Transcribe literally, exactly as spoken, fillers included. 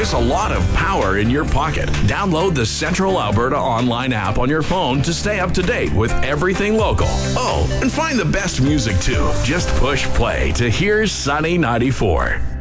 There's a lot of power in your pocket. Download the Central Alberta Online app on your phone to stay up to date with everything local. Oh, and find the best music too. Just push play to Here's Sunny ninety-four.